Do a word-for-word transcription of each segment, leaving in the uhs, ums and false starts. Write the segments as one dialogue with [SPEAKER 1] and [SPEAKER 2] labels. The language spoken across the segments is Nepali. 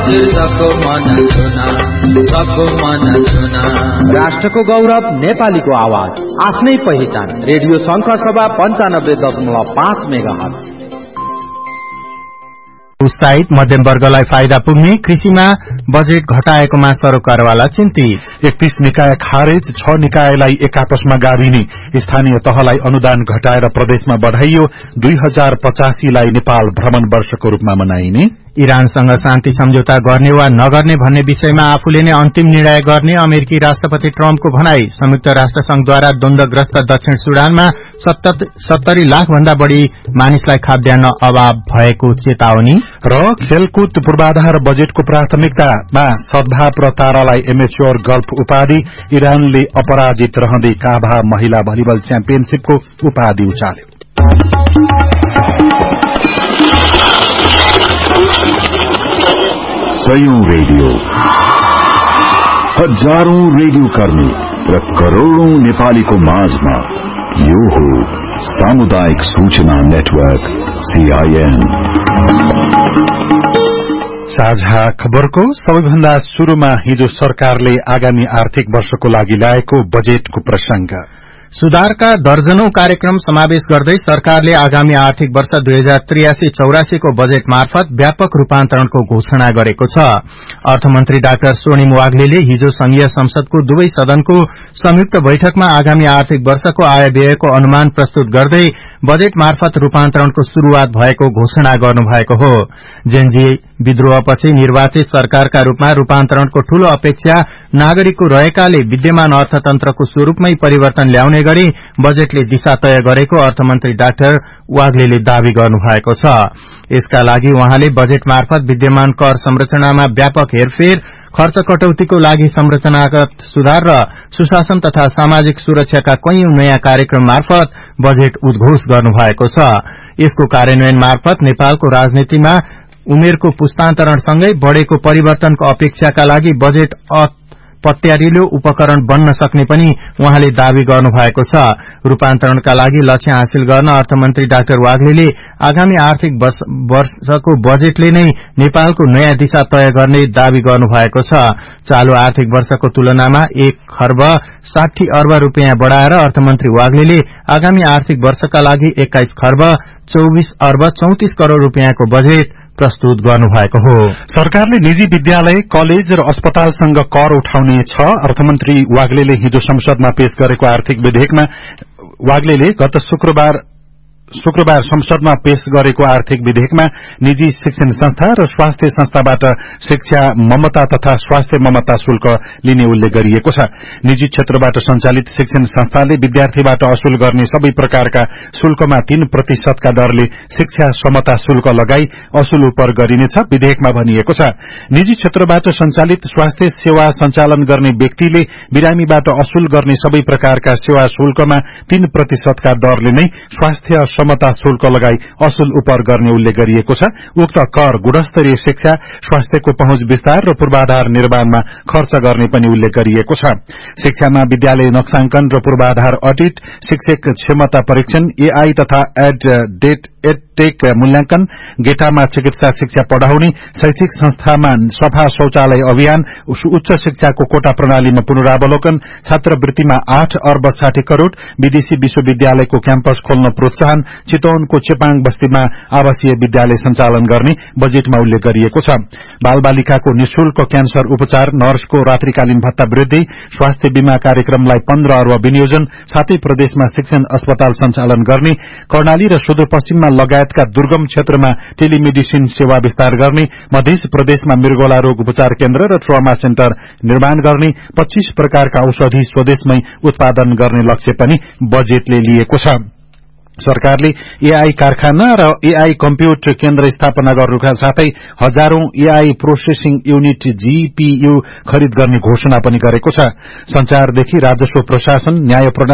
[SPEAKER 1] हजुर सबको मन छुना, सबको मन छुना।
[SPEAKER 2] राष्ट्रको गौरव नेपालीको आवाज, आफ्नै पहिचान। रेडियो शंख सभा पञ्चानब्बे दशमलव पाँच मेगा हर्ज।
[SPEAKER 3] उत्साहित मध्यम वर्गलाई फाइदा पुग्ने कृषिमा बजेट घटाएकोमा सरोकारवाला चिन्तित।
[SPEAKER 4] एकतीस निकाय खारेज, छ निकायलाई एक आपसमा गाभिने। स्थानीय तहलाई अनुदान घटाएर प्रदेशमा बढ़ाइयो। दुई हजार पचासीलाई नेपाल भ्रमण वर्षको रूपमा मनाइने।
[SPEAKER 3] इरानसँग शान्ति सम्झौता गर्ने वा नगर्ने भन्ने विषयमा आफूले नै अन्तिम निर्णय गर्ने अमेरिकी राष्ट्रपति ट्रम्पको भनाई। संयुक्त राष्ट्र संघद्वारा द्वन्द्वग्रस्त दक्षिण सुडानमा सत्तरी लाख भन्दा बढ़ी मानिसलाई खाद्यान्न अभाव भएको चेतावनी।
[SPEAKER 4] र खेलकुद पूर्वाधार बजेटको प्राथमिकतामा सद्भाव र तारालाई एमेच्योर गल्फ उपाधि। इरानले अपराजित रहँदै काभा महिला भलिबल च्याम्पियनशीपको उपाधि उचाल्यो।
[SPEAKER 5] सयौं रेडियो, हजारौं रेडियो कर्मी र करोड़ौं नेपालीको माझमा यो हो सामुदायिक सूचना नेटवर्क सीआईएन।
[SPEAKER 4] साझा खबरको सबैभन्दा शुरूमा हिजो सरकारले आगामी आर्थिक वर्षको लागि ल्याएको बजेटको प्रसंग।
[SPEAKER 3] सुधारका दर्जनौं कार्यक्रम समावेश गर्दै सरकारले आगामी आर्थिक वर्ष दुई हजार त्रियासी चौरासीको बजेट मार्फत व्यापक रूपान्तरणको घोषणा गरेको छ। अर्थमन्त्री डाक्टर स्वर्णिम वाग्लेले हिजो संघीय संसदको दुवै सदनको संयुक्त बैठकमा आगामी आर्थिक वर्षको आय व्ययको अनुमान प्रस्तुत गर्दै बजेट मार्फत रूपान्तरणको शुरूआत भएको घोषणा गर्नुभएको हो। जेनजी विद्रोहपछि निर्वाचित सरकारका रूपमा रूपान्तरणको ठूलो अपेक्षा नागरिकको रहेकाले विद्यमान अर्थतन्त्रको स्वरूपमै परिवर्तन ल्याउने गरी बजेटले दिशा तय गरेको अर्थमन्त्री डाक्टर वाग्लेले दावी गर्नुभएको छ। यसका लागि उहाँले बजेट मार्फत विद्यमान कर संरचनामा व्यापक हेरफेर, खर्च कटौतीको लागि संरचनागत सुधार र सुशासन तथा सामाजिक सुरक्षाका कैयौं नयाँ कार्यक्रम मार्फत बजेट उद्घोष गर्नुभएको छ। यसको कार्यान्वयन मार्फत नेपालको राजनीतिमा उमेरको पुस्तान्तरणसँगै बढ़ेको परिवर्तनको अपेक्षाका लागि बजेट पत्यारिलो उपकरण बन्न सक्ने पनि उहाँले दावी गर्नुभएको छ। रूपान्तरणका लागि लक्ष्य हासिल गर्न अर्थमन्त्री डाक्टर वाग्लेले आगामी आर्थिक वर्षको बजेटले नै नेपालको नयाँ दिशा तय गर्ने दावी गर्नुभएको छ। चालू आर्थिक वर्षको तुलनामा एक खर्ब साठी अर्ब रूपियाँ बढ़ाएर अर्थमन्त्री वाग्लेले आगामी आर्थिक वर्षका लागि एक्काइस खर्ब चौबीस अर्ब चौतिस करोड़ रूपियाँको बजेट प्रस्तुत गर्नुभएको हो।
[SPEAKER 4] सरकारले निजी विद्यालय, कलेज र अस्पतालसँग कर उठाउने छ। अर्थमन्त्री वाग्लेले हिजो संसदमा पेश गरेको आर्थिक विधेयकमा वाग्लेले गत शुक्रबार शुक्रबार संसदमा पेश गरेको आर्थिक विधेयकमा निजी शिक्षण संस्था र स्वास्थ्य संस्थाबाट शिक्षा ममता तथा स्वास्थ्य ममता शुल्क लिने उल्लेख गरिएको छ। निजी क्षेत्रबाट सञ्चालित शिक्षण संस्थाले विद्यार्थीबाट असुल गर्ने सबै प्रकारका शुल्कमा तीन प्रतिशतका दरले शिक्षा समता शुल्क लगाई असुल उपर गरिनेछ विधेयकमा भनिएको छ। निजी क्षेत्रबाट सञ्चालित स्वास्थ्य सेवा सञ्चालन गर्ने व्यक्तिले बिरामीबाट असुल गर्ने सबै प्रकारका सेवा शुल्कमा तीन प्रतिशतका दरले नै स्वास्थ्य समता शुल्क लगाई असुल उपर गर्ने उल्लेख गरिएको छ। उक्त कर गुणस्तरीय शिक्षा, स्वास्थ्यको पहुँच विस्तार र पूर्वाधार निर्माणमा खर्च गर्ने पनि उल्लेख गरिएको छ। शिक्षामा विद्यालय नक्साङ्कन र पूर्वाधार अडिट, शिक्षक क्षमता परीक्षण, एआई तथा एड डेट एडटेक मूल्यांकन, गेटामा चिकित्सा शिक्षा पढ़ाउने, शैक्षिक संस्थामा सफा शौचालय अभियान, उच्च शिक्षाको कोटा प्रणालीमा पुनरावलोकन, छात्रवृत्तिमा आठ अर्ब साठी करोड़, विदेशी विश्वविद्यालयको क्याम्पस खोल्न प्रोत्साहन, चितवनको चेपाङ बस्तीमा आवासीय विद्यालय सञ्चालन गर्ने बजेटमा उल्लेख गरिएको छ। बाल बालिकाको निशुल्क क्यान्सर उपचार, नर्सको रात्रिकालीन भत्ता वृद्धि, स्वास्थ्य बीमा कार्यक्रमलाई पन्ध्र अर्ब विनियोजन, सातै प्रदेशमा शिक्षण अस्पताल सञ्चालन गर्ने, कर्णाली र सुदूरपश्चिममा लगायतका दुर्गम क्षेत्रमा टेलिमेडिसिन सेवा विस्तार गर्ने, मध्य प्रदेशमा मृगोला रोग उपचार केन्द्र र ट्रमा सेन्टर निर्माण गर्ने, पच्चीस प्रकारका औषधि स्वदेशमै उत्पादन गर्ने लक्ष्य पनि बजेटले लिएको छ। सरकारले एआई कारखाना र एआई कम्प्युट केन्द्र स्थापना गर्नुका साथै हजारौं एआई प्रोसेसिङ युनिट जीपीयू खरिद गर्ने घोषणा पनि गरेको छ। संचारदेखि राजस्व प्रशासन, न्याय प्रणाली,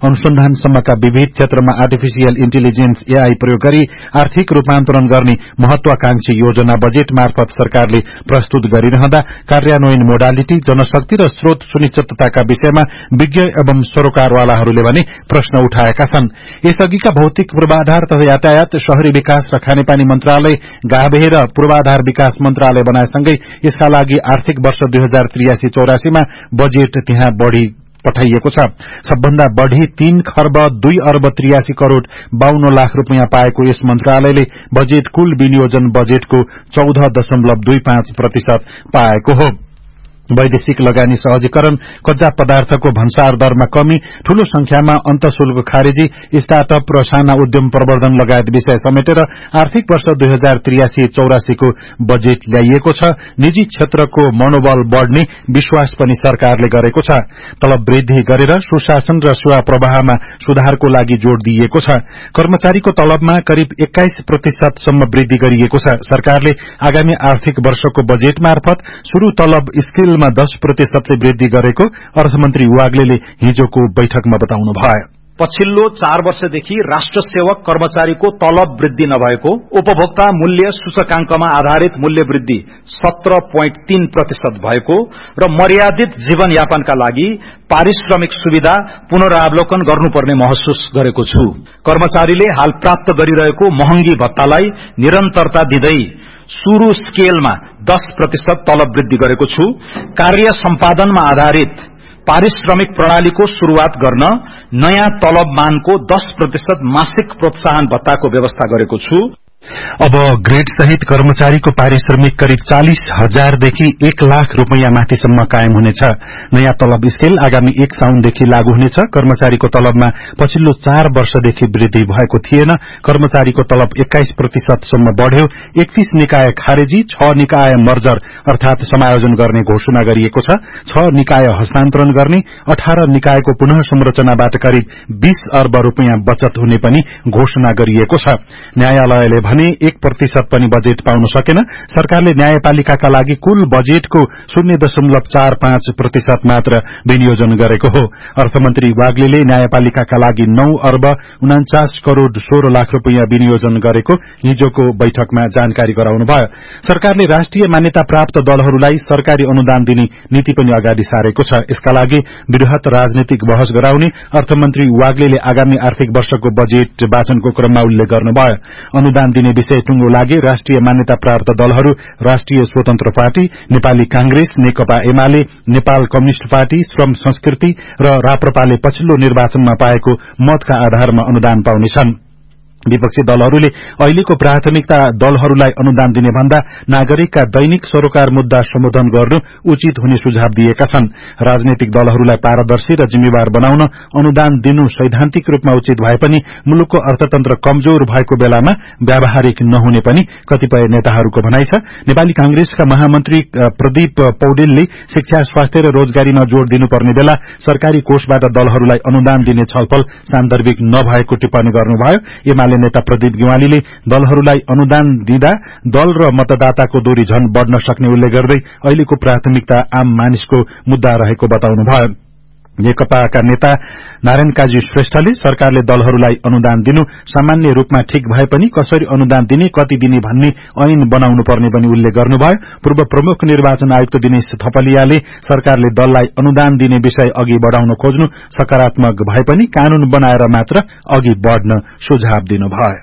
[SPEAKER 4] अनुसन्धानसम्मका विविध क्षेत्रमा आर्टिफिशियल इन्टेलिजेन्स एआई प्रयोग गरी आर्थिक रूपान्तरण गर्ने महत्वाकांक्षी योजना बजेट मार्फत सरकारले प्रस्तुत गरिरहँदा कार्यान्वयन मोडालिटी, जनशक्ति र स्रोत सुनिश्चितताका विषयमा विज्ञ एवं सरोकारवालाहरूले भने प्रश्न उठाएका छन्। यसअघिका भौतिक पूर्वाधार तथा यातायात, शहरी विकास र खानेपानी मन्त्रालय गाभेर पूर्वाधार विकास मन्त्रालय बनाएसँगै यसका लागि आर्थिक वर्ष दुई हजार त्रियासी चौरासीमा बजेट त्यहाँ बढ़ी पठाइएको छ। सबभन्दा बढ़ी तीन खर्ब दुई अर्ब त्रियासी करोड़ बाउन्न लाख रूपियाँ पाएको यस मन्त्रालयले बजेट कुल विनियोजन बजेटको चौध दशमलव दुई पाँच प्रतिशत पाएको हो। वैदेशिक लगानी सहजीकरण, कच्चा पदार्थको भन्सार दरमा कमी, ठूलो संख्यामा अन्तशुल्क खारेजी, स्टार्टअप र साना उद्यम प्रवर्धन लगायत विषय समेटेर आर्थिक वर्ष दुई हजार त्रियासी चौरासीको बजेट ल्याइएको छ। निजी क्षेत्रको मनोबल बढ़ने विश्वास पनि सरकारले गरेको छ। तलब वृद्धि गरेर सुशासन र सेवा प्रवाहमा सुधारको लागि जोड़ दिइएको छ। कर्मचारीको तलबमा करिब एक्काइस प्रतिशतसम्म वृद्धि गरिएको छ। सरकारले आगामी आर्थिक वर्षको बजेट मार्फत शुरू तलब स्किल मा दस प्रतिशतले वृद्धि गरेको अर्थमन्त्री वाग्लेले हिजोको बैठकमा बताउनुभयो।
[SPEAKER 6] पछिल्लो चार वर्षदेखि राष्ट्र सेवक कर्मचारीको तलब वृद्धि नभएको, उपभोक्ता मूल्य सूचकांकमा आधारित मूल्य वृद्धि सत्र दशमलव तीन प्रतिशत भएको र मर्यादित जीवनयापनका लागि पारिश्रमिक सुविधा पुनरावलोकन गर्नुपर्ने महसुस गरेको छु। कर्मचारीले हाल प्राप्त गरिरहेको महँगी भत्तालाई निरन्तरता दिँदै शुरू स्केलमा दस प्रतिशत तलब वृद्धि गरेको छु। कार्य सम्पादनमा आधारित पारिश्रमिक प्रणालीको शुरूआत गर्न नयाँ तलब मानको दस प्रतिशत मासिक प्रोत्साहन भत्ताको व्यवस्था गरेको छु।
[SPEAKER 4] अब ग्रेड सहित कर्मचारीको पारिश्रमिक करिब चालीस हजारदेखि एक लाख रूपियाँ माथिसम्म कायम हुनेछ। नयाँ तलब स्केल आगामी एक साउनदेखि लागू हुनेछ। कर्मचारीको तलबमा पछिल्लो चार वर्षदेखि वृद्धि भएको थिएन। कर्मचारीको तलब एक्काइस प्रतिशतसम्म बढ़्यो। एकतीस निकाय खारेजी, छ निकाय मर्जर अर्थात समायोजन गर्ने घोषणा गरिएको छ। छ निकाय हस्तान्तरण गर्ने, अठार निकायको पुनः संरचनाबाट करिब बीस अर्ब रूपियाँ बचत हुने पनि घोषणा गरिएको छ। न्यायालयले भने एक प्रतिशत पनि बजेट पाउन सकेन। सरकारले न्यायपालिकाका लागि कुल बजेटको शून्य दशमलव चार पाँच प्रतिशत मात्र विनियोजन गरेको हो। अर्थमन्त्री वाग्लेले न्यायपालिकाका लागि नौ अर्ब उनाचास करोड़ सोह्र लाख रूपियाँ विनियोजन गरेको हिजोको बैठकमा जानकारी गराउनुभयो। सरकारले राष्ट्रिय मान्यता प्राप्त दलहरूलाई सरकारी अनुदान दिने नीति पनि अगाडि सारेको छ। यसका लागि वृहत राजनीतिक बहस गराउने अर्थमन्त्री वाग्लेले आगामी आर्थिक वर्षको बजेट वाचनको क्रममा उल्लेख गर्नुभयो। अनुदान दिने विषय टुंगो लागे राष्ट्रिय मान्यता प्राप्त दलहरू राष्ट्रिय स्वतन्त्र पार्टी, नेपाली कांग्रेस, नेकपा एमाले, नेपाल कम्युनिष्ट पार्टी, श्रम संस्कृति र राप्रपाले पछिल्लो निर्वाचनमा पाएको मतका आधारमा अनुदान पाउनेछन्। विपक्षी दलहरूले अहिलेको प्राथमिकता दलहरूलाई अनुदान दिने भन्दा नागरिकका दैनिक सरोकार मुद्दा सम्बोधन गर्नु उचित हुने सुझाव दिएका छन्। राजनैतिक दलहरूलाई पारदर्शी र जिम्मेवार बनाउन अनुदान दिनु सैद्धान्तिक रूपमा उचित भए पनि मुलुकको अर्थतन्त्र कमजोर भएको बेलामा व्यावहारिक नहुने पनि कतिपय नेताहरूको भनाइ छ। नेपाली कांग्रेसका महामन्त्री प्रदीप पौडेलले शिक्षा, स्वास्थ्य र रोजगारीमा जोड़ दिनुपर्ने बेला सरकारी कोषबाट दलहरूलाई अनुदान दिने छलफल सान्दर्भिक नभएको टिप्पणी गर्नुभयो। एमाले नेता प्रदीप गेवालीले दलहरूलाई अनुदान दिँदा दल र मतदाताको दूरी झन बढ़न सक्ने उल्लेख गर्दै अहिलेको प्राथमिकता आम मानिसको मुद्दा रहेको बताउनुभयो। नेकपाका नेता नारायण काजी श्रेष्ठले सरकारले दलहरूलाई अनुदान दिनु सामान्य रूपमा ठिक भए पनि कसरी अनुदान दिने, कति दिने भन्ने ऐन बनाउनु पर्ने पनि उल्लेख गर्नुभयो। पूर्व प्रमुख निर्वाचन आयुक्त दिनेश थपलियाले सरकारले दललाई अनुदान दिने विषय अघि बढ़ाउन खोज्नु सकारात्मक भए पनि कानून बनाएर मात्र अघि बढ़न सुझाव दिनुभयो।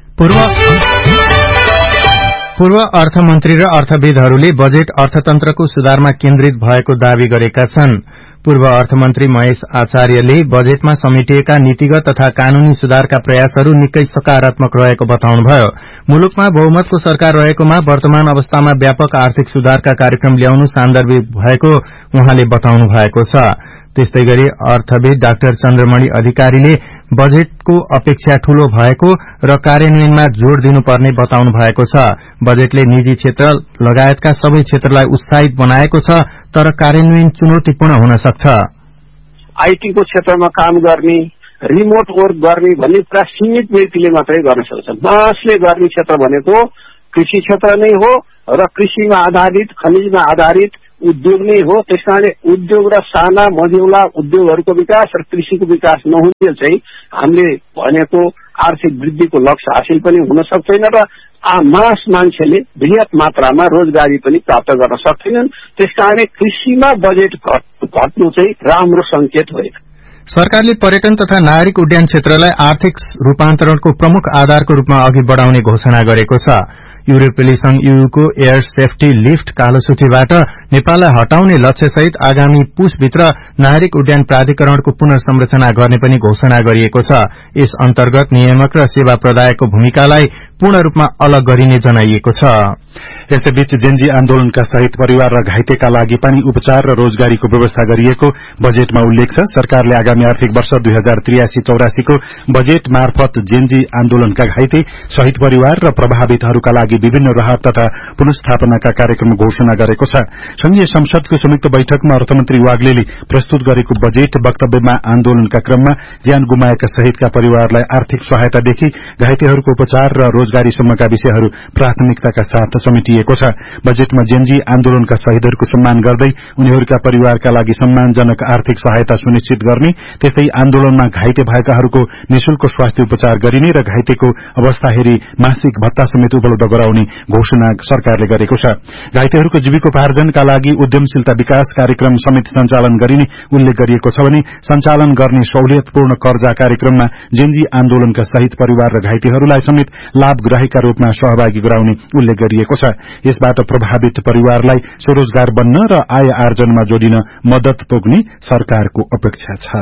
[SPEAKER 3] पूर्व अर्थमन्त्री र अर्थविदहरूले बजेट अर्थतन्त्रको सुधारमा केन्द्रित भएको दावी गरेका छन्। पूर्व अर्थमन्त्री महेश आचार्यले बजेटमा समेटिएका नीतिगत तथा कानूनी सुधारका प्रयासहरू निकै सकारात्मक रहेको बताउनुभयो। मुलुकमा बहुमतको सरकार रहेकोमा वर्तमान अवस्थामा व्यापक आर्थिक सुधारका कार्यक्रम ल्याउनु सान्दर्भिक भएको उहाँले बताउनु भएको छ। त्यस्तै गरी अर्थविद डाक्टर चन्द्रमणि अधिकारीले बजेटको अपेक्षा ठूलो भएको र कार्यान्वयनमा जोड़ दिनुपर्ने बताउनु भएको छ। बजेटले निजी क्षेत्र लगायतका सबै क्षेत्रलाई उत्साहित बनाएको छ, तर कार्यान्वयन चुनौतीपूर्ण हुन सक्छ।
[SPEAKER 7] आईटी को क्षेत्रमा काम गर्ने, रिमोट वर्क गर्ने भन्ने पुरा सीमित व्यक्तिले मात्रै गर्न सक्छन्। मासले गर्ने क्षेत्र भनेको कृषि क्षेत्र नै हो र कृषिमा आधारित, खनिजमा आधारित, उद्योग नै हो। त्यसकारणले उद्योग र साना मझौला उद्योगहरूको विकास र कृषिको विकास नहुने चाहिँ हामीले भनेको आर्थिक वृद्धिको लक्ष्य हासिल पनि हुन सक्दैन र मास मान्छेले बृहत मात्रामा रोजगारी पनि प्राप्त गर्न सक्दैनन्। त्यसकारणले कृषिमा बजेट घट्नु चाहिँ राम्रो संकेत होइन।
[SPEAKER 3] सरकारले पर्यटन तथा नागरिक उड्डयन क्षेत्रलाई आर्थिक रूपान्तरणको प्रमुख आधारको रूपमा अघि बढ़ाउने घोषणा गरेको छ। युरोपेली संघ ईयूको एयर सेफ्टी लिफ्ट कालो सूचीबाट नेपाललाई हटाउने लक्ष्यसहित आगामी पुसभित्र नागरिक उड्डयन प्राधिकरणको पुनर्संरचना गर्ने पनि घोषणा गरिएको छ। यस अन्तर्गत नियामक र सेवा प्रदायकको भूमिकालाई पूर्ण रूपमा अलग गरिने जनाइएको छ।
[SPEAKER 4] यसैबीच जेन्जी आन्दोलनका शहीद परिवार र घाइतेका लागि पनि उपचार र रोजगारीको व्यवस्था गरिएको बजेटमा उल्लेख छ। सरकारले आगामी आर्थिक वर्ष दुई हजार त्रियासी चौरासीको बजेट मार्फत जेन्जी आन्दोलनका घाइते, शहीद परिवार र प्रभावितहरूका लागि विभिन्न राहत तथा पुनर्स्थापनाका कार्यक्रम घोषणा गरेको छ। संघीय संसदको संयुक्त बैठकमा अर्थमन्त्री वाग्लेले प्रस्तुत गरेको बजेट वक्तव्यमा आन्दोलनका क्रममा ज्यान गुमाएका शहीदका परिवारलाई आर्थिक सहायतादेखि घाइतेहरूको उपचार र रोजगारीसम्मका विषयहरू प्राथमिकताका साथ समेटिएको छ। बजेटमा जेन्जी आन्दोलनका शहीदहरूको सम्मान गर्दै उनीहरूका परिवारका लागि सम्मानजनक आर्थिक सहायता सुनिश्चित गर्ने, त्यस्तै आन्दोलनमा घाइते भएकाहरूको निशुल्क स्वास्थ्य उपचार गरिने र घाइतेको अवस्था हेरी मासिक भत्ता समेत उपलब्ध गराउने घोषणा सरकारले गरेको छ। घाइतेहरूको जीविकोपार्जनका लागि उद्यमशीलता विकास कार्यक्रम समेत सञ्चालन गरिने उल्लेख गरिएको छ भने सञ्चालन गर्ने सहुलियतपूर्ण कर्जा कार्यक्रममा जेन्जी आन्दोलनका शहीद परिवार र घाइतेहरूलाई समेत लाभग्राहीका रूपमा सहभागी गराउने उल्लेख गरिएको छ। यसबाट प्रभावित परिवारलाई स्वरोजगार बन्न र आय आर्जनमा जोडिन मद्दत पुग्ने सरकारको अपेक्षा छ।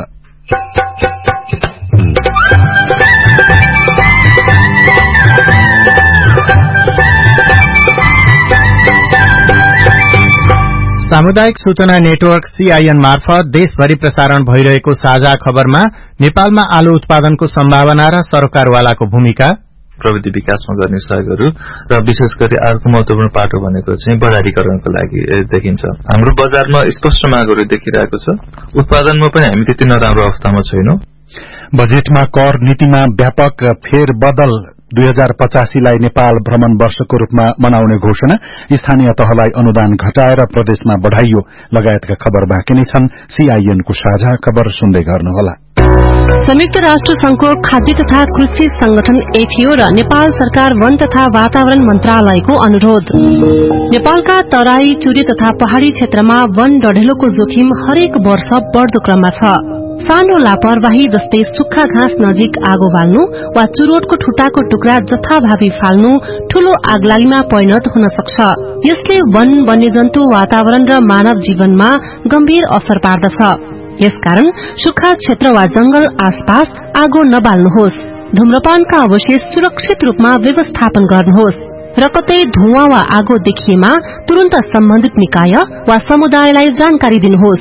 [SPEAKER 3] सामुदायिक सूचना नेटवर्क सीआईएन मार्फत देशभरि प्रसारण भइरहेको साझा खबरमा नेपालमा आलु उत्पादनको सम्भावना र सरकारवालाको भूमिका,
[SPEAKER 8] प्रविधि विकासमा गर्ने सहयोगहरू र विशेष गरी अर्को महत्वपूर्ण पाटो भनेको चाहिँ बजारीकरणको लागि देखिन्छ। हाम्रो बजारमा स्पष्ट मागहरू देखिरहेको छ। उत्पादनमा पनि हामी त्यति नराम्रो अवस्थामा छैनौं।
[SPEAKER 4] बजेटमा कर नीतिमा व्यापक फेरबदल दुई हजार पचासीलाई नेपाल भ्रमण वर्षको रूपमा मनाउने घोषणा, स्थानीय तहलाई अनुदान घटाएर प्रदेशमा बढ़ाइयो लगायतका खबर बाँकी नै छन्। सीआईएनको साझा खबर सुन्दै गर्नुहोला।
[SPEAKER 9] संयुक्त राष्ट्र संघको खाद्य तथा कृषि संगठन एफएओ र नेपाल सरकार वन तथा वातावरण मन्त्रालयको अनुरोध। नेपालका तराई, चुरे तथा पहाड़ी क्षेत्रमा वन डढेलोको जोखिम हरेक वर्ष बढ़दो क्रममा छ। सानो लापरवाही जस्तै सुक्खा घाँस नजिक आगो बाल्नु वा चुरोटको ठुटाको टुक्रा जथाभावी फाल्नु ठूलो आगलागीमा परिणत हुन सक्छ। यसले वन, वन्यजन्तु, वातावरण र मानव जीवनमा गम्भीर असर पार्दछ। यसकारण सुक्खा क्षेत्र वा जंगल आसपास आगो नबाल्नुहोस्। धूम्रपानका अवशेष सुरक्षित रूपमा व्यवस्थापन गर्नुहोस् र कतै धुवाँ वा आगो देखिएमा तुरन्त सम्बन्धित निकाय वा समुदायलाई जानकारी दिनुहोस्।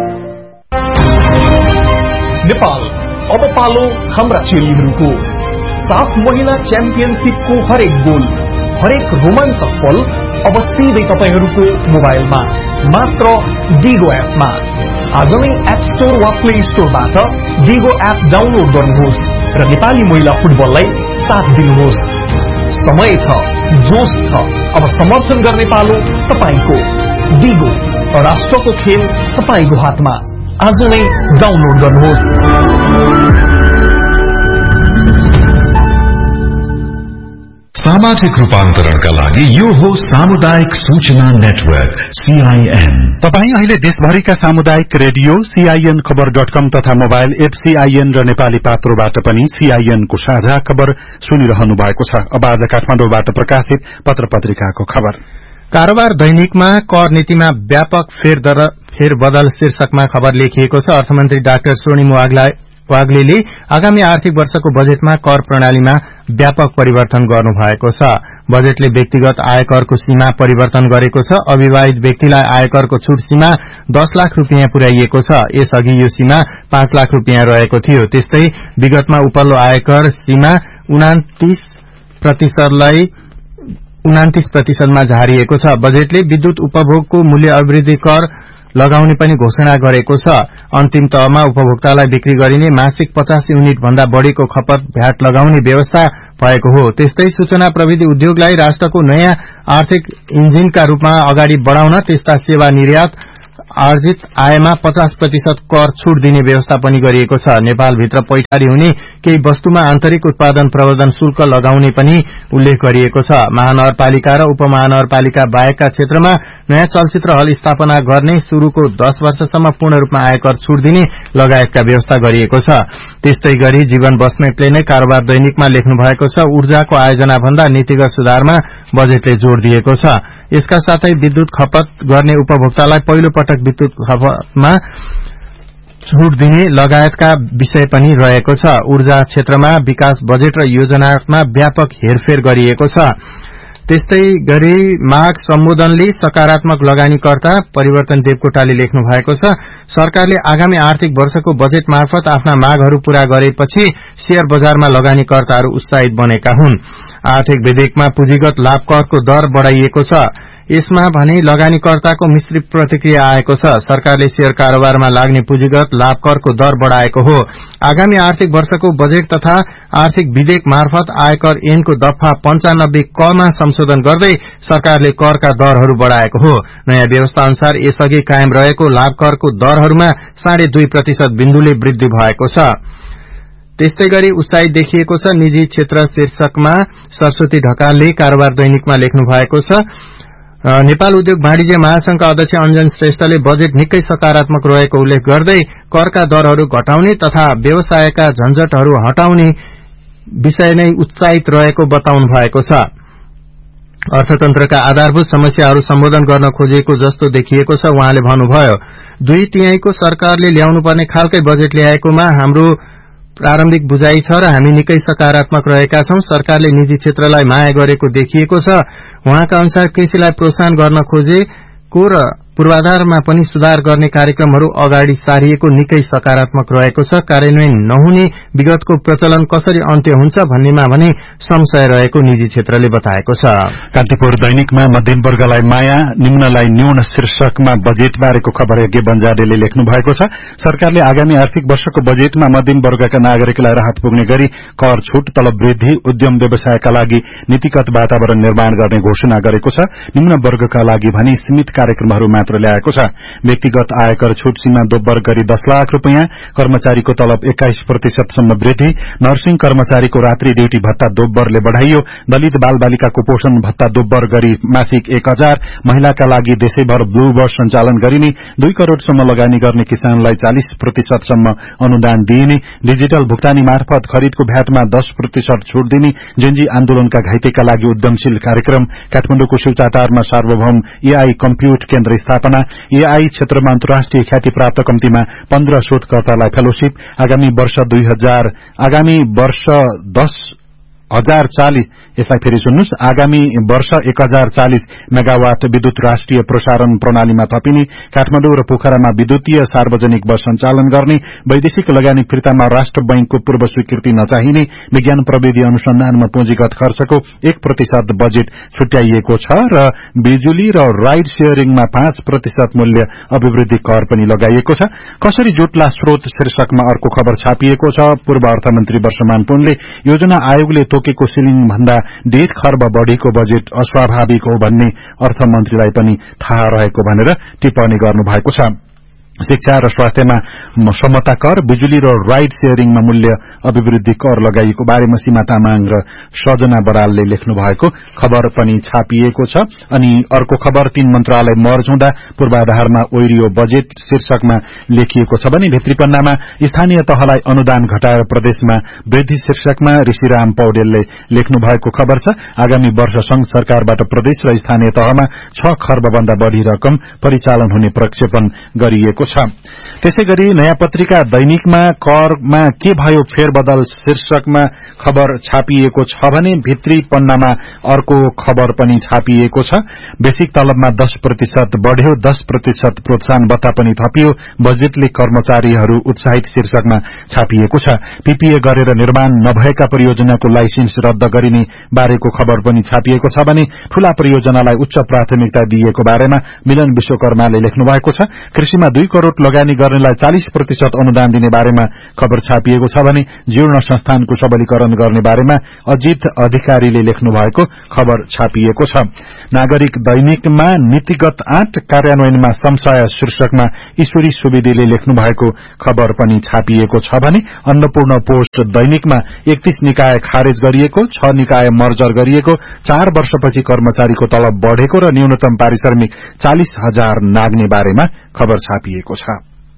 [SPEAKER 10] नेपाल अब पालो हाम्रा चेलीहरूको। साफ महिला च्याम्पियनशिपको हरेक गोल, हरेक रोमाञ्चक पल अब सिधै तपाईहरूको मोबाइलमा मात्र डिगो एपमा। आज नै एप स्टोर वा प्ले स्टोरबाट डिगो एप डाउनलोड गर्नुहोस् र नेपाली महिला फुटबललाई साथ दिनुहोस्। समय छ, जोश छ, अब समर्थन गर्ने पालो तपाईको। डिगो, राष्ट्रको खेल तपाईको हातमा। आज नै डाउनलोड गर्नुहोस्।
[SPEAKER 5] सामाजिक रूपान्तरणका लागि यो हो सामुदायिक सूचना नेटवर्क सीआईएन।
[SPEAKER 4] तपाईँ अहिले देशभरिका सामुदायिक रेडियो सीआईएन खबर डट कम तथा मोबाइल एप सीआईएन र नेपाली पात्रोबाट पनि सीआईएन को साझा खबर सुनिरहनु भएको छ। अब आज काठमाडौँबाट प्रकाशित पत्र पत्रिकाको खबर।
[SPEAKER 3] कारोबार दैनिकमा कर नीतिमा व्यापक फेरबदल शीर्षकमा खबर लेखिएको छ। अर्थमन्त्री डाक्टर स्वर्णिम वाग्लेले आगामी आर्थिक वर्षको बजेटमा कर प्रणालीमा व्यापक परिवर्तन गर्नु भएको छ। बजेटले व्यक्तिगत आयकरको सीमा परिवर्तन गरेको छ। अविवाहित व्यक्तिलाई आयकरको छूट सीमा दस लाख रूपियाँ पुर्याइएको छ। यसअघि यो सीमा पाँच लाख रूपियाँ रहेको थियो। त्यस्तै विगतमा उपल्लो आयकर सीमा उनातीस प्रतिशतलाई उनातीस प्रतिशतमा झारिएको छ। बजेटले विद्युत उपभोगको मूल्य अभिवृद्धि कर लगाउने पनि घोषणा गरेको छ। अन्तिम तहमा उपभोक्तालाई बिक्री गरिने मासिक पचास युनिट भन्दा बढ़ीको खपत भ्याट लगाउने व्यवस्था भएको हो। त्यस्तै सूचना प्रविधि उद्योगलाई राष्ट्रको नयाँ आर्थिक इन्जिनका रूपमा अगाडि बढ़ाउन त्यस्ता सेवा निर्यात आर्जित आयमा पचास प्रतिशत कर छूट दिने व्यवस्था पनि गरिएको छ। नेपालभित्र पैठारी हुने केही वस्तुमा आन्तरिक उत्पादन प्रवर्धन शुल्क लगाउने पनि उल्लेख गरिएको छ। महानगरपालिका र उपमहानगरपालिका बाहेकका क्षेत्रमा नयाँ चलचित्र हल स्थापना गर्ने, शुरूको दश वर्षसम्म पूर्ण रूपमा आयकर छूट दिने लगायतका व्यवस्था गरिएको छ। त्यस्तै गरी जीवन बस्नेतले नै कारोबार दैनिकमा लेख्नु भएको छ, ऊर्जाको आयोजना भन्दा नीतिगत सुधारमा बजेटले जोड़ दिएको छ। यसका साथै विद्युत खपत गर्ने उपभोक्तालाई पहिलो पटक विद्युत खपतमा छूट दिने लगायतका विषय पनि रहेको छ। ऊर्जा क्षेत्रमा विकास बजेट र योजनामा व्यापक हेरफेर गरिएको छ। त्यस्तै गरी माग सम्बोधनले सकारात्मक लगानीकर्ता परिवर्तन देवकोटाले लेख्नु भएको छ, सरकारले आगामी आर्थिक वर्षको बजेट मार्फत आफ्ना मागहरू पूरा गरेपछि शेयर बजारमा लगानीकर्ताहरू उत्साहित बनेका हुन्। आर्थिक विधेयकमा पुँजीगत लाभ करको दर बढ़ाइएको छ। यसमा भने लगानीकर्ताको मिश्रित प्रतिक्रिया आएको छ। सरकारले शेयर कारोबारमा लाग्ने पुँजीगत लाभ करको दर बढ़ाएको हो। आगामी आर्थिक वर्षको बजेट तथा आर्थिक विधेयक मार्फत आयकर ऐनको दफा पञ्चानब्बे कमा संशोधन गर्दै सरकारले करका दरहरू बढ़ाएको हो। नयाँ व्यवस्था अनुसार यसअघि कायम रहेको लाभ करको दरहरूमा साढे दुई प्रतिशत बिन्दुले वृद्धि भएको छ। त्यस्तै गरी उत्साहित देखिएको छ निजी क्षेत्र शीर्षकमा सरस्वती ढकालले कारोबार दैनिकमा लेख्नु भएको छ। नेपाल उद्योग वाणिज्य महासंघका अध्यक्ष अञ्जन श्रेष्ठले बजेट निकै सकारात्मक रहेको उल्लेख गर्दै करका दरहरू घटाउने तथा व्यवसायका झन्झटहरू हटाउने विषय नै उत्साहित रहेको बताउनु भएको छ। अर्थतन्त्रका आधारभूत समस्याहरू सम्बोधन गर्न खोजिएको जस्तो देखिएको छ। उहाँले भन्नुभयो, दुई तिहाईको सरकारले ल्याउनुपर्ने खालकै बजेट ल्याएकोमा हाम्रो प्रारम्भिक बुझाइ छ र हामी निकै सकारात्मक रहेका छौं। सरकारले निजी क्षेत्रलाई माया गरेको देखिएको छ। उहाँका अनुसार कृषिलाई प्रोत्साहन गर्न खोजेको र पूर्वाधारमा पनि सुधार गर्ने कार्यक्रमहरू अगाडि सारिएको निकै सकारात्मक रहेको छ। कार्यान्वयन नहुने विगतको प्रचलन कसरी अन्त्य हुन्छ भन्नेमा भने संशय रहेको निजी क्षेत्रले बताएको छ।
[SPEAKER 4] कान्तिपुर दैनिकमा मध्यम वर्गलाई माया, निम्नलाई न्यून शीर्षकमा बजेट बारेको खबर यज्ञ बन्जाडेले लेख्नु भएको छ। सरकारले आगामी आर्थिक वर्षको बजेटमा मध्यम वर्गका नागरिकलाई राहत पुग्ने गरी कर छूट, तलब वृद्धि, उद्यम व्यवसायका लागि नीतिगत वातावरण निर्माण गर्ने घोषणा गरेको छ। निम्न वर्गका लागि भने सीमित कार्यक्रमहरू मात्र ल्याएको छ। व्यक्तिगत आयकर छूट सीमा दोब्बर गरी दस लाख रूपियाँ, कर्मचारीको तलब एक्काइस प्रतिशतसम्म वृद्धि, नर्सिङ कर्मचारीको रात्रि ड्यूटी भत्ता दोब्बरले बढ़ाइयो, दलित बाल बालिकाको पोषण भत्ता दोब्बर गरी मासिक एक हजार, महिलाका लागि देशैभर ब्लू बस सञ्चालन गरिने, दुई करोड़सम्म लगानी गर्ने किसानलाई चालिस प्रतिशतसम्म अनुदान दिइने, डिजिटल भुक्तानी मार्फत खरिदको भ्याटमा दस प्रतिशत छूट दिने, जेन्जी आन्दोलनका घाइतेका लागि उद्यमशील कार्यक्रम, काठमाडौँको शिवचाटारमा सार्वभौम एआई कम्प्युट केन्द्र स्थापना, एआई क्षेत्रमा अन्तर्राष्ट्रिय ख्याति प्राप्त कम्तीमा पन्ध्र शोधकर्तालाई फेलोशिप, आगामी वर्ष दुई हजार आगामी वर्ष दस हजार चालिस यसलाई फेरि सुन्नुस् आगामी वर्ष एक हजार चालिस मेगावाट विद्युत राष्ट्रिय प्रसारण प्रणालीमा थपिने, काठमाडौँ र पोखरामा विद्युतीय सार्वजनिक बस सञ्चालन गर्ने, वैदेशिक लगानी फिर्तामा राष्ट्र बैंकको पूर्व स्वीकृति नचाहिने, विज्ञान प्रविधि अनुसन्धानमा पुँजीगत खर्चको एक प्रतिशत बजेट छुट्याइएको छ र बिजुली र राइड शेयरिङमा पाँच प्रतिशत मूल्य अभिवृद्धि कर पनि लगाइएको छ। कसरी जुट्ला स्रोत शीर्षकमा अर्को खबर छापिएको छ। पूर्व अर्थमन्त्री वर्षमान पुनले योजना आयोगले तोकेको सिलिङ भन्दा डेढ खर्ब बढ़ीको बजेट अस्वाभाविक हो भन्ने अर्थमन्त्रीलाई पनि थाहा रहेको भनेर टिप्पणी गर्नुभएको छ। शिक्षा र स्वास्थ्यमा समता कर, बिजुली र राइड शेयरिङमा मूल्य अभिवृद्धि कर लगाइएको बारेमा सीमा तामाङ र सजना बरालले लेख्नु भएको खबर पनि छापिएको छ। अनि अर्को खबर, तीन मन्त्रालय मर्ज हुँदा पूर्वाधारमा ओइरियो बजेट शीर्षकमा लेखिएको छ भने भित्रीपन्नामा स्थानीय तहलाई अनुदान घटाएर प्रदेशमा वृद्धि शीर्षकमा ऋषिराम पौडेलले लेख्नु भएको खबर छ। आगामी वर्ष संघ सरकारबाट प्रदेश र स्थानीय तहमा छ खर्ब भन्दा बढ़ी रकम परिचालन हुने प्रक्षेपण गरिएको छ। छ। त्यसैगरी नयाँ पत्रिका दैनिकमा करमा के भयो फेरबदल शीर्षकमा खबर छापिएको छ भने भित्री पन्नामा अर्को खबर पनि छापिएको छ। बेसिक तलबमा दस प्रतिशत बढ़्यो, दस प्रतिशत प्रोत्साहन भत्ता पनि थपियो, बजेटले कर्मचारीहरू उत्साहित शीर्षकमा छापिएको छ। पीपीए गरेर निर्माण नभएका परियोजनाको लाइसेन्स रद्द गरिने बारेको खबर पनि छापिएको छ भने ठूला परियोजनालाई उच्च प्राथमिकता दिइएको बारेमा मिलन विश्वकर्माले लेख्नु भएको छ। कृषिमा दुई करोड़ लगानी गर्नेलाई चालीस प्रतिशत अनुदान दिने बारेमा खबर छापिएको छ भने जीर्ण संस्थानको सबलीकरण गर्ने बारेमा अजित अधिकारीले लेख्नु भएको खबर छापिएको छ। नागरिक दैनिकमा नीतिगत आँट कार्यान्वयनमा संशय शीर्षकमा ईश्वरी सुवेदीले लेख्नु भएको खबर पनि छापिएको छ भने अन्नपूर्ण पोस्ट दैनिकमा एकतीस निकाय खारेज गरिएको, छ निकाय मर्जर गरिएको, चार वर्षपछि कर्मचारीको तलब बढ़ेको र न्यूनतम पारिश्रमिक चालीस हजार नाग्ने बारेमा खबर छापिएको छ।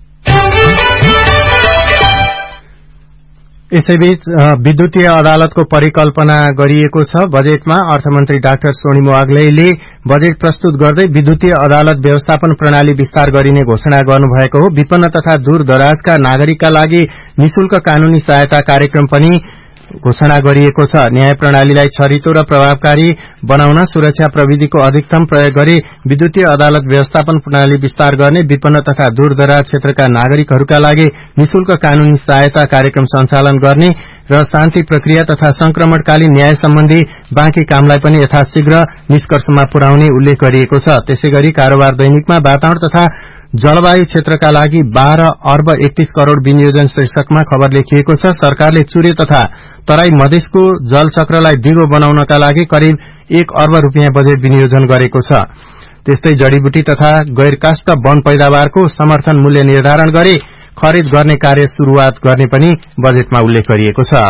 [SPEAKER 3] यसैबीच विद्युतीय अदालतको परिकल्पना गरिएको छ। बजेटमा अर्थमन्त्री डाक्टर सोनिम वाग्लेले बजेट प्रस्तुत गर्दै विद्युतीय अदालत व्यवस्थापन प्रणाली विस्तार गरिने घोषणा गर्नुभएको हो। विपन्न तथा दूर दराजका नागरिकका लागि निशुल्क कानूनी सहायता कार्यक्रम पनि घोषणा गरिएको छ। न्याय प्रणालीलाई छरितो र प्रभावकारी बनाउन सुरक्षा प्रविधिको अधिकतम प्रयोग गरी विद्युतीय अदालत व्यवस्थापन प्रणाली विस्तार गर्ने, विपन्न तथा दूरदराज क्षेत्रका नागरिकहरूका लागि निशुल्क कानूनी सहायता कार्यक्रम सञ्चालन गर्ने र शान्ति प्रक्रिया तथा संक्रमणकालीन न्याय सम्बन्धी बाँकी कामलाई पनि यथाशीघ्र निष्कर्षमा पुर्याउने उल्लेख गरिएको छ। त्यसैगरी कारोबार दैनिकमा वातावरण तथा जलवायु क्षेत्रका लागि बाह्र अर्ब एकतीस करोड़ विनियोजन शीर्षकमा खबर लेखिएको छ। सरकारले चुरे तथा तराई मधेसको जलचक्रलाई दिगो बनाउनका लागि करिब एक अर्ब रूपियाँ बजेट विनियोजन गरेको छ। त्यस्तै जड़ीबुटी तथा गैरकाष्ठ वन पैदावारको समर्थन मूल्य निर्धारण गरी खरिद गर्ने कार्य शुरूआत गर्ने पनि बजेटमा उल्लेख गरिएको छ।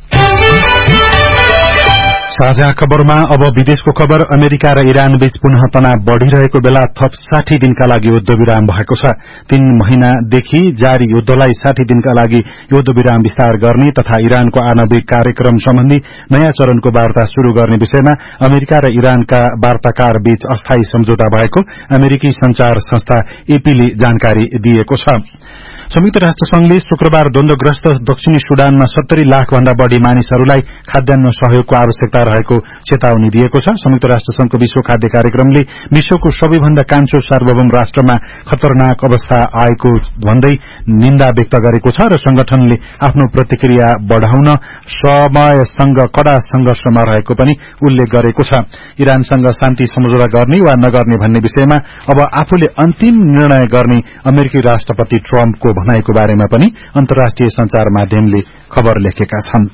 [SPEAKER 4] साझा खबरमा अब विदेशको खबर। अमेरिका र इरान बीच पुनः तनाव बढ़िरहेको बेला थप साठी दिनका लागि युद्ध विराम भएको छ। तीन महिनादेखि जारी युद्धलाई साठी दिनका लागि युद्ध विराम विस्तार गर्ने तथा इरानको आणविक कार्यक्रम सम्बन्धी नयाँ चरणको वार्ता शुरू गर्ने विषयमा अमेरिका र इरानका वार्ताकार बीच अस्थायी सम्झौता भएको अमेरिकी संचार संस्था एपीले जानकारी दिएको छ। संयुक्त राष्ट्र संघले शुक्रबार द्वन्द्वग्रस्त दक्षिणी सुडानमा सत्तरी लाख भन्दा बढ़ी मानिसहरूलाई खाद्यान्न सहयोगको आवश्यकता रहेको चेतावनी दिएको छ। संयुक्त राष्ट्र संघको विश्व खाद्य कार्यक्रमले विश्वको सबैभन्दा कान्छो सार्वभौम राष्ट्रमा खतरनाक अवस्था आएको भन्दै निन्दा व्यक्त गरेको छ र संगठनले आफ्नो प्रतिक्रिया बढ़ाउन समयसँग कड़ा संघर्षमा रहेको पनि उल्लेख गरेको छ। इरानसँग शान्ति सम्झौता गर्ने वा नगर्ने भन्ने विषयमा अब आफूले अन्तिम निर्णय गर्ने अमेरिकी राष्ट्रपति ट्रम्पको भनाइको बारेमा पनि अन्तर्राष्ट्रिय संचार माध्यमले खबर लेखेका छन्।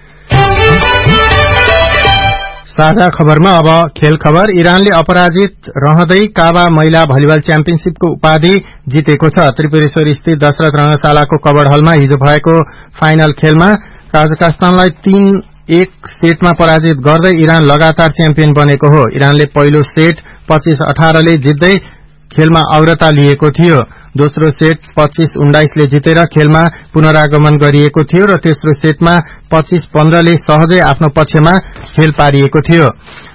[SPEAKER 3] साझा खबरमा अब खेल खबर। इरानले अपराजित रहँदै काबा महिला भलिबल च्याम्पियनशीपको उपाधि जितेको छ। त्रिपुरेश्वर स्थित दशरथ रंगशालाको कबड हलमा हिजो भएको फाइनल खेलमा कजाखस्तानलाई तीन एक सेटमा पराजित गर्दै इरान लगातार च्याम्पियन बनेको हो। इरानले पहिलो सेट पच्चीस अठारले जित्दै खेलमा अग्रता लिएको थियो। दोस्रो सेट पच्चीस उन्नाइसले जितेर खेलमा पुनरागमन गरिएको थियो र तेस्रो सेटमा पच्चीस पन्ध्रले सहजै आफ्नो पक्षमा खेल पारिएको थियो।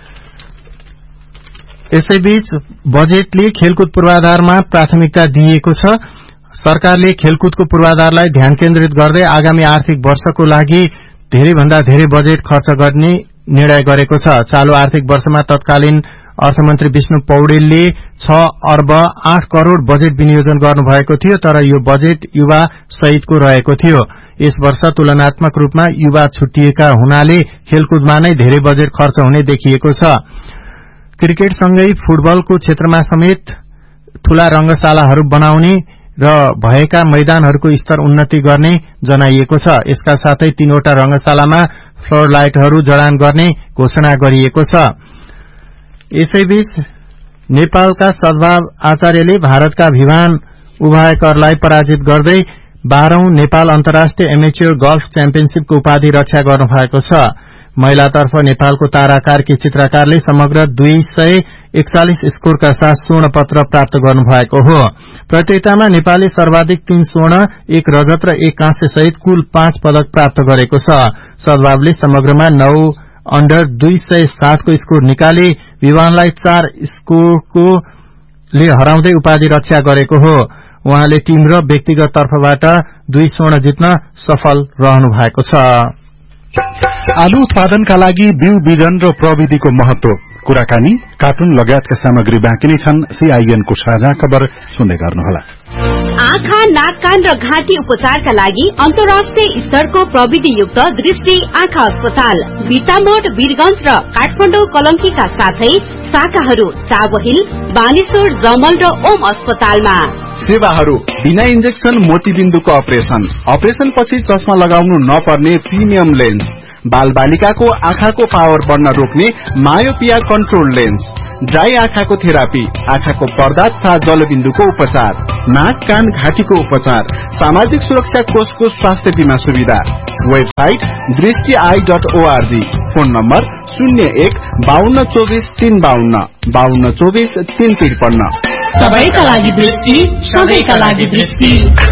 [SPEAKER 3] यसैबीच बजेटले खेलकुद पूर्वाधारमा प्राथमिकता दिएको छ। सरकारले खेलकुदको पूर्वाधारलाई ध्यान केन्द्रित गर्दै आगामी आर्थिक वर्षको लागि धेरैभन्दा धेरै बजेट खर्च गर्ने निर्णय गरेको छ। चालू आर्थिक वर्षमा तत्कालीन अर्थमन्त्री विष्णु पौडेलले छ अर्ब आठ करोड़ बजेट विनियोजन गर्नुभएको थियो, तर यो बजेट युवा सहितको रहेको थियो। यस वर्ष तुलनात्मक रूपमा युवा छुट्टिएका हुनाले खेलकुदमा नै धेरै बजेट खर्च हुने देखिएको छ। क्रिकेटसँगै फुटबलको क्षेत्रमा समेत ठूला रंगशालाहरू बनाउने र भएका मैदानहरूको स्तर उन्नति गर्ने जनाइएको छ। यसका साथै तीनवटा रंगशालामा फ्लोर लाइटहरू जडान गर्ने घोषणा गरिएको छ। यसैबीच नेपालका सद्भाव आचार्यले भारतका भिवान उभायकरलाई पराजित गर्दै बाह्रौं नेपाल अन्तर्राष्ट्रिय एमेच्योर गल्फ च्याम्पियनशीपको उपाधि रक्षा गर्नुभएको छ। महिलातर्फ नेपालको ताराकारकी चित्रकारले समग्र दुई सय एकचालिस स्कोरका साथ स्वर्ण पत्र प्राप्त गर्नुभएको हो। प्रतियोगितामा नेपालले सर्वाधिक तीन स्वर्ण, एक रजत र एक काँस्य सहित कुल पाँच पदक प्राप्त गरेको छ। सद्भावले समग्रमा नौ अन्डर दुई सय सातको स्कोर निकाले विवानलाई चार स्कोरको ले हराउँदै उपाधि रक्षा गरेको हो। उहाँले टीम र व्यक्तिगत तर्फबाट दुई स्वर्ण जित्न सफल रहनु भएको छ।
[SPEAKER 4] आलु उत्पादनका लागि बिउ बिजन र प्रविधिको महत्व, कुराकानी, कार्टुन लगायतका सामग्री बाँकी नै छन्। सीआईएनको साझा खबर सुन्दै गर्नुहोला।
[SPEAKER 11] आँखा, नाक, कान र घाँटी उपचारका लागि अन्तर्राष्ट्रिय स्तरको प्रविधियुक्त दृष्टि आँखा अस्पताल बिर्तामोड, वीरगंज र काठमाडौँ कलंकीका साथै शाखाहरू चावहिल, बानेश्वर, जमल र ओम अस्पतालमा।
[SPEAKER 12] सेवाहरू बिना इन्जेक्सन मोतीबिन्दुको अपरेसन, अपरेसन पछि चस्मा लगाउनु नपर्ने प्रिमियम लेन्स, बाल बालिकाको आँखाको पावर बढ्न रोक्ने मायोपिया कन्ट्रोल लेन्स, ड्राई आँखाको थेरापी, आँखाको पर्दा तथा जलबिन्दुको उपचार, नाक, कान, घाँटीको उपचार, सामाजिक सुरक्षा कोषको स्वास्थ्य बीमा सुविधा। वेबसाइट दृष्टि I dot ORG. Phone number शून्य एक बाहन्न चौबिस तीन बाहन्न बाहन्न चौबिस तीन त्रिपन्न।
[SPEAKER 9] सबैका लागि दृष्टि, सबैका लागि दृष्टि।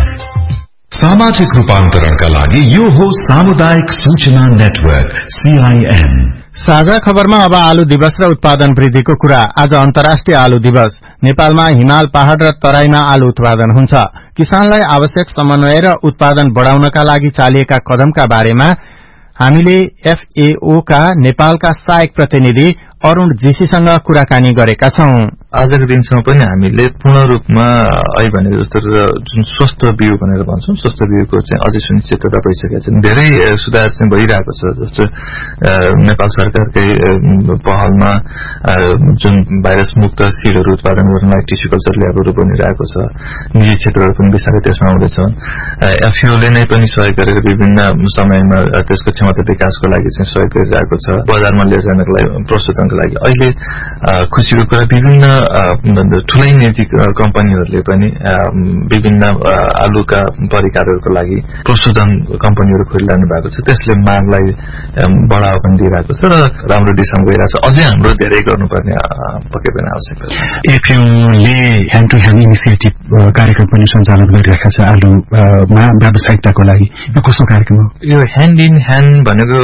[SPEAKER 5] सामाजिक रूपान्तरणका लागि यो हो सामुदायिक सूचना नेटवर्क सीआईएन।
[SPEAKER 3] साझा खबरमा अब आलु दिवस र उत्पादन वृद्धिको कुरा। आज अन्तर्राष्ट्रिय आलु दिवस। नेपालमा हिमाल पहाड़ र तराईमा आलु उत्पादन हुन्छ। किसानलाई आवश्यक समन्वय र उत्पादन बढ़ाउनका लागि चालिएका कदमका बारेमा हामीले एफएओ का नेपालका सहायक प्रतिनिधि अरूण जीसीसँग कुराकानी गरेका छौं।
[SPEAKER 8] आजको दिनसम्म पनि हामीले पूर्ण रूपमा अहिले भनेको जस्तो जुन स्वस्थ बिउ भनेर भन्छौं, स्वस्थ बिउको चाहिँ अझै सुनिश्चितता भइसकेको छ। धेरै सुधार चाहिँ भइरहेको छ। जस्तो नेपाल सरकारकै पहलमा जुन भाइरस मुक्त सिडहरू उत्पादन गर्नलाई टिस्यु कल्चर ल्याबहरू बनिरहेको छ। निजी क्षेत्रहरू पनि बिस्तारै त्यसमा आउँदैछ। एफएओले नै पनि सहयोग गरेर विभिन्न समयमा त्यसको क्षमता विकासको लागि चाहिँ सहयोग गरिरहेको छ। बजारमा लिएर जानको लागि, प्रस्तुतनको लागि अहिले खुसीको कुरा विभिन्न ठूलै निजी कम्पनीहरूले पनि विभिन्न आलुका परिकारहरूको लागि प्रशोधन कम्पनीहरू खोलिरहनु भएको छ। त्यसले मागलाई बढावा पनि दिइरहेको छ र राम्रो दिशामा गइरहेको छ। अझै हाम्रो धेरै गर्नुपर्ने पक्कै पनि आवश्यकता छ।
[SPEAKER 4] एफएओले ह्यान्ड टु ह्यान्ड इनिसिएटिभ कार्यक्रम पनि सञ्चालन गरिरहेका छ आलुमा व्यावसायिकताको लागि। यो कस्तो कार्यक्रम हो?
[SPEAKER 8] यो ह्यान्ड इन ह्यान्ड भनेको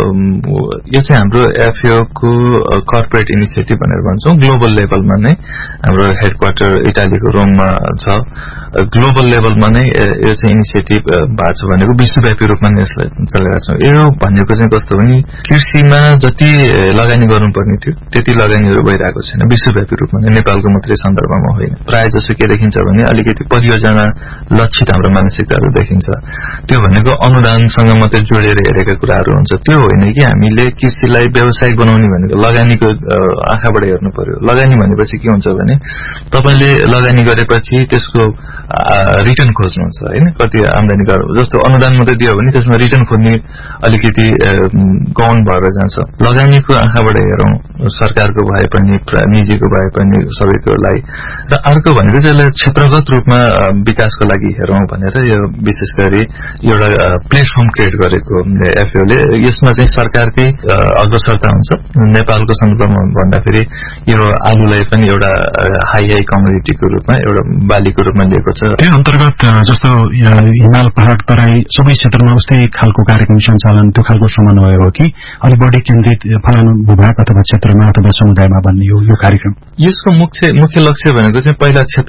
[SPEAKER 8] यो चाहिँ हाम्रो एफएओ को कर्पोरेट इनिसिएटिभ भनेर भन्छौं। ग्लोबल लेभलमा नै हाम्रो हेडक्वार्टर इटालीको रोममा छ। ग्लोबल लेभलमा नै यो चाहिँ इनिसिएटिभ भएको छ भनेको विश्वव्यापी रूपमा नै यसलाई चलाइरहेको छ। यो भनेको चाहिँ कस्तो भने कृषिमा जति लगानी गर्नुपर्ने थियो त्यति लगानीहरू भइरहेको छैन विश्वव्यापी रूपमा नै, नेपालको मात्रै सन्दर्भमा होइन। प्रायः जसो के देखिन्छ भने अलिकति परियोजना लक्षित हाम्रो मानसिकताहरू देखिन्छ। त्यो भनेको अनुदानसँग मात्रै जोडेर हेरेका कुराहरू हुन्छ। त्यो होइन कि हामीले कृषिलाई व्यावसायिक बनाउने भनेको लगानीको आँखाबाट हेर्नु पर्यो। लगानी भनेपछि के हुन्छ भने तपाईले लगानी गरेपछि त्यसको रिटर्न खोज्नुहुन्छ हैन। कति आम्दानी गर्नु जस्तो अनुदान मात्रै दियो भने त्यसमा रिटर्न खोज्ने अलिकति गौण भएर जान्छ। लगानीको आँखाबाट हेरौं, सरकारको भए पनि निजीको भए पनि सबैकोलाई। र अर्को भनेको चाहिँ क्षेत्रगत रूपमा विकासको लागि हेरौं भनेर यो विशेष गरी एउटा प्लेटफर्म क्रिएट गरेको एफएओले। यसमा चाहिँ सरकारकै अग्रसरता हुन्छ। नेपालको सन्दर्भमा भन्दाखेरि यो आलुलाई पनि एउटा हाई हाई कमोडिटीको रूपमा एउटा बालीको रूपमा लिएको छ।
[SPEAKER 4] त्यो अन्तर्गत जस्तो हिमाल पहाड़ तराई सबै क्षेत्रमा उस्तै खालको कार्यक्रम सञ्चालन, त्यो खालको समन्वय हो कि अलि बढी केन्द्रित फलानु भूभाग अथवा क्षेत्रमा अथवा समुदायमा भन्ने हो यो कार्यक्रम?
[SPEAKER 8] यसको मुख्य मुख्य लक्ष्य भनेको चाहिँ पहिला क्षेत्र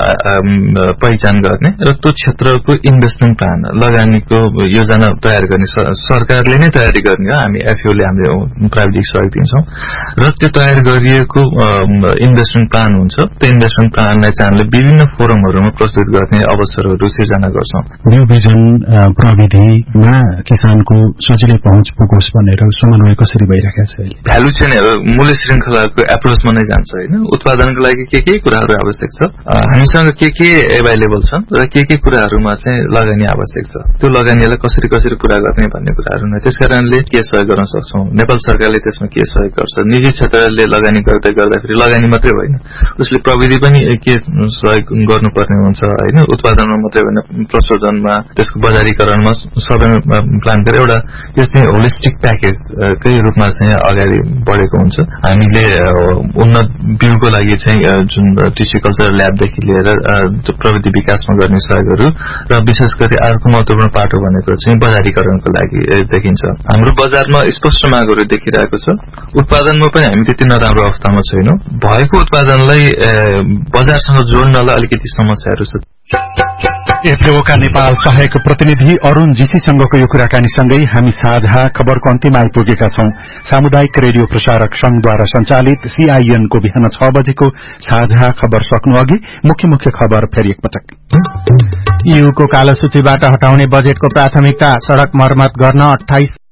[SPEAKER 8] पहिचान गर्ने र त्यो क्षेत्रको इन्भेस्टमेन्ट प्लान, लगानीको योजना तयार गर्ने सरकारले नै तयारी गर्ने हो। हामी एफएओले हामीले प्राविधिक सहयोग दिन्छौं र त्यो तयार गरिएको इन्भेस्टमेन्ट प्लान हुन्छ। त्यो इन्भेस्टमेन्ट प्लानलाई चाहिँ हामीले विभिन्न फोरमहरूमा प्रस्तुत गर्ने अवसरहरू सिर्जना गर्छौं।
[SPEAKER 4] बिउ बिजन प्रविधिमा किसानको सजिलै पहुँच पुगोस् भनेर समन्वय कसरी भइरहेको छ?
[SPEAKER 8] भ्यालु चेनहरू मूल्य श्रृंखलाको एप्रोचमा नै जान्छ हैन। उत्पादनको लागि के के कुराहरू आवश्यक छ, हामीसँग के के एभाइलेबल छ र के के कुराहरूमा चाहिँ लगानी आवश्यक छ, त्यो लगानीलाई कसरी कसरी पूरा गर्ने भन्ने कुराहरू नै। त्यसकारणले के सहयोग गर्न सक्छौं, नेपाल सरकारले त्यसमा के सहयोग गर्छ, निजी क्षेत्रले लगानी गर्दै गर्दाखेरि लगानी मात्रै होइन उसले प्रविधि पनि के सहयोग गर्नुपर्ने हुन्छ हैन। उत्पादनमा मात्रै होइन, प्रशोधनमा, त्यसको बजारीकरणमा सबैमा प्लान गरेर एउटा यो चाहिँ होलिस्टिक प्याकेजकै रूपमा चाहिँ अगाडि बढेको हुन्छ। हामीले उन्नत बिउको लागि चाहिँ जुन टिस्यु कल्चर ल्याबदेखि लिएर प्रविधि विकासमा गर्ने सहयोगहरू र विशेष गरी अर्को महत्वपूर्ण पाटो भनेको चाहिँ बजारीकरणको लागि देखिन्छ। हाम्रो बजारमा स्पष्ट मागहरू देखिरहेको छ। उत्पादनमा पनि हामी त्यति नराम्रो अवस्थामा छैनौं। भएको उत्पादनलाई बजारसँग जोड्नलाई अलिकति समस्याहरू छ।
[SPEAKER 4] एफएओका नेपाल सहायक प्रतिनिधि अरूण जीसीसँगको यो कुराकानीसँगै हामी साझा खबरको अन्तिममा आइपुगेका छौं। सामुदायिक रेडियो प्रसारक संघद्वारा संचालित सीआईएनको बिहान छ बजेको साझा खबर सक्नु अघि मुख्य मुख्य खबर फेरि एकपटक।
[SPEAKER 3] ईयूको कालो सूचीबाट हटाउने बजेटको प्राथमिकता, सड़क मर्मत गर्न अठाइस